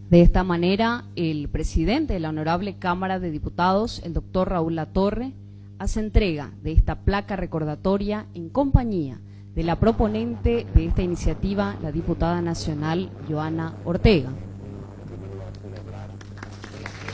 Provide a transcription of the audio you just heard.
De esta manera, el presidente de la Honorable Cámara de Diputados, el doctor Raúl Latorre, hace entrega de esta placa recordatoria en compañía de la proponente de esta iniciativa, la diputada nacional Joana Ortega.